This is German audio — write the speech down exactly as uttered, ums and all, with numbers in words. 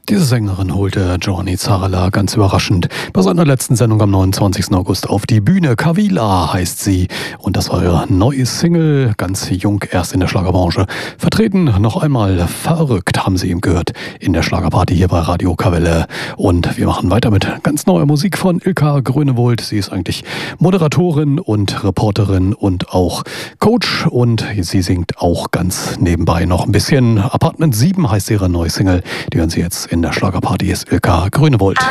Diese Sängerin holte Giovanni Zarella ganz überraschend bei seiner letzten Sendung am neunundzwanzigsten August auf die Bühne. Kavila heißt sie und das war ihre neue Single, ganz jung erst in der Schlagerbranche. Vertreten noch einmal verrückt, haben Sie ihm gehört, in der Schlagerparty hier bei Radio Kavelle. Und wir machen weiter mit ganz neuer Musik von Ilka Grönewold. Sie ist eigentlich Moderatorin und Reporterin und auch Coach und sie singt auch ganz nebenbei noch ein bisschen. Apartment sieben heißt ihre neue Single, die hören Sie jetzt in der Schlagerparty, ist Ilka Grönewold.